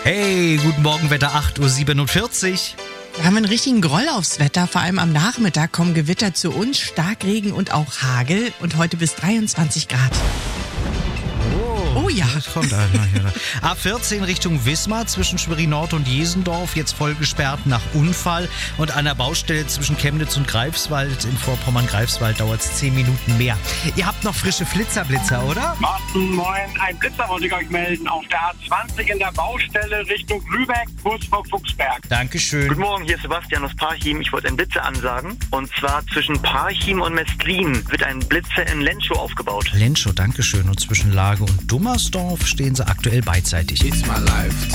Hey, guten Morgen, Wetter 8.47 Uhr. Wir haben einen richtigen Groll aufs Wetter. Vor allem am Nachmittag kommen Gewitter zu uns, Starkregen und auch Hagel. Und heute bis 23 Grad. Oh ja. Das kommt A14 Richtung Wismar zwischen Schwerin-Nord und Jesendorf, jetzt voll gesperrt nach Unfall. Und an der Baustelle zwischen Chemnitz und Greifswald, in Vorpommern-Greifswald, dauert es 10 Minuten mehr. Ihr habt noch frische Flitzer, oder? Martin, moin. Ein Blitzer wollte ich euch melden. Auf der A20 in der Baustelle Richtung Lübeck, kurz vor Fuchsberg. Dankeschön. Guten Morgen, hier ist Sebastian aus Parchim. Ich wollte einen Blitzer ansagen. Und zwar zwischen Parchim und Mestlin wird ein Blitzer in Lenschow aufgebaut. Lenschow, Dankeschön. Und zwischen Lage und Dummersdorf stehen sie aktuell beidseitig. It's my life.